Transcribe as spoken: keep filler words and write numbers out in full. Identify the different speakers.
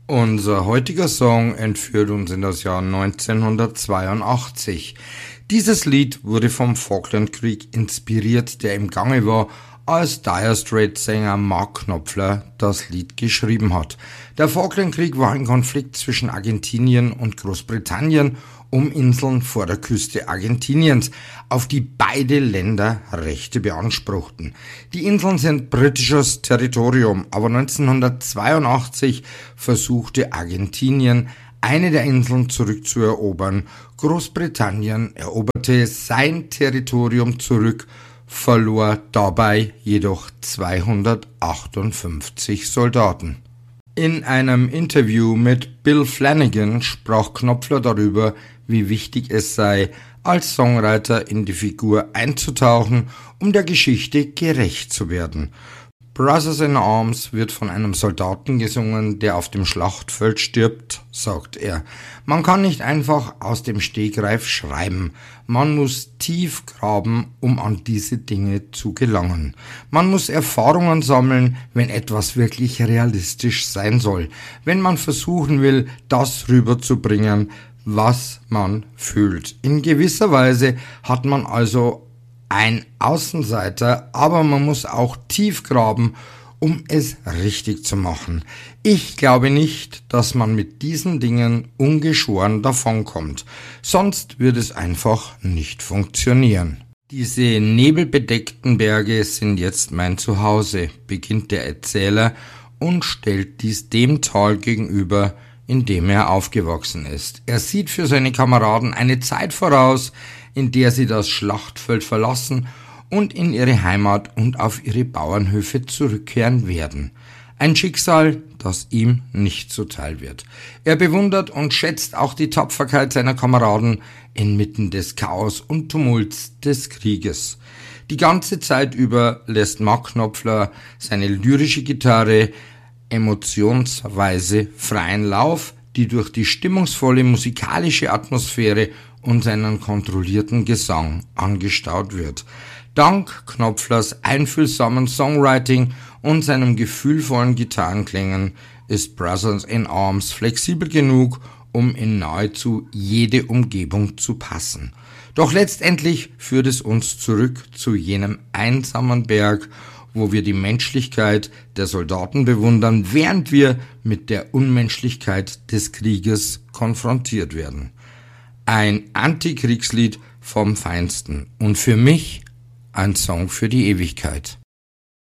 Speaker 1: Unser heutiger Song entführt uns in das Jahr neunzehnhundertzweiundachtzig. Dieses Lied wurde vom Falklandkrieg inspiriert, der im Gange war, als Dire Straits-Sänger Mark Knopfler das Lied geschrieben hat. Der Falklandkrieg war ein Konflikt zwischen Argentinien und Großbritannien um Inseln vor der Küste Argentiniens, auf die beide Länder Rechte beanspruchten. Die Inseln sind britisches Territorium, aber neunzehnhundertzweiundachtzig versuchte Argentinien, eine der Inseln zurückzuerobern. Großbritannien eroberte sein Territorium zurück, verlor dabei jedoch zweihundertachtundfünfzig Soldaten. In einem Interview mit Bill Flanagan sprach Knopfler darüber, wie wichtig es sei, als Songwriter in die Figur einzutauchen, um der Geschichte gerecht zu werden. Brothers in Arms wird von einem Soldaten gesungen, der auf dem Schlachtfeld stirbt, sagt er. Man kann nicht einfach aus dem Stegreif schreiben. Man muss tief graben, um an diese Dinge zu gelangen. Man muss Erfahrungen sammeln, wenn etwas wirklich realistisch sein soll. Wenn man versuchen will, das rüberzubringen, was man fühlt. In gewisser Weise hat man also ein Außenseiter, aber man muss auch tief graben, um es richtig zu machen. Ich glaube nicht, dass man mit diesen Dingen ungeschoren davonkommt. Sonst wird es einfach nicht funktionieren. Diese nebelbedeckten Berge sind jetzt mein Zuhause, beginnt der Erzähler und stellt dies dem Tal gegenüber, in dem er aufgewachsen ist. Er sieht für seine Kameraden eine Zeit voraus, in der sie das Schlachtfeld verlassen und in ihre Heimat und auf ihre Bauernhöfe zurückkehren werden. Ein Schicksal, das ihm nicht zuteil wird. Er bewundert und schätzt auch die Tapferkeit seiner Kameraden inmitten des Chaos und Tumults des Krieges. Die ganze Zeit über lässt Mark Knopfler seine lyrische Gitarre emotionsweise freien Lauf, die durch die stimmungsvolle musikalische Atmosphäre und seinen kontrollierten Gesang angestaut wird. Dank Knopflers einfühlsamen Songwriting und seinem gefühlvollen Gitarrenklängen ist Brothers in Arms flexibel genug, um in nahezu jede Umgebung zu passen. Doch letztendlich führt es uns zurück zu jenem einsamen Berg, wo wir die Menschlichkeit der Soldaten bewundern, während wir mit der Unmenschlichkeit des Krieges konfrontiert werden. Ein Antikriegslied vom Feinsten und für mich ein Song für die Ewigkeit.